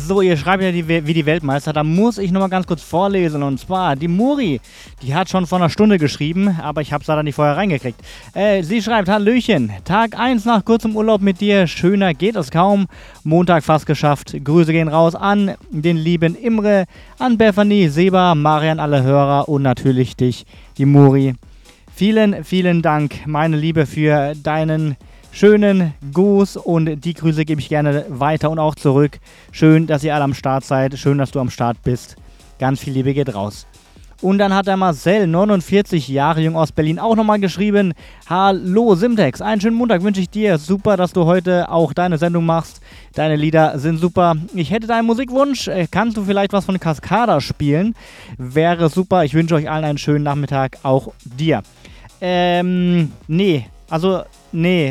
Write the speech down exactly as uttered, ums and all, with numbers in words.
So, ihr schreibt ja die, wie die Weltmeister, da muss ich nochmal ganz kurz vorlesen. Und zwar, die Muri, die hat schon vor einer Stunde geschrieben, aber ich habe es leider nicht vorher reingekriegt. Äh, sie schreibt, Hallöchen, Tag eins nach kurzem Urlaub mit dir, schöner geht es kaum. Montag fast geschafft. Grüße gehen raus an den lieben Imre, an Bethany, Seba, Marian, alle Hörer und natürlich dich, die Muri. Vielen, vielen Dank, meine Liebe, für deinen schönen Gruß und die Grüße gebe ich gerne weiter und auch zurück. Schön, dass ihr alle am Start seid. Schön, dass du am Start bist. Ganz viel Liebe geht raus. Und dann hat der Marcel, neunundvierzig Jahre jung aus Berlin, auch nochmal geschrieben. Hallo Simtex, einen schönen Montag wünsche ich dir. Super, dass du heute auch deine Sendung machst. Deine Lieder sind super. Ich hätte deinen Musikwunsch. Kannst du vielleicht was von Cascada spielen? Wäre super. Ich wünsche euch allen einen schönen Nachmittag. Auch dir. Ähm, nee. Also, nee.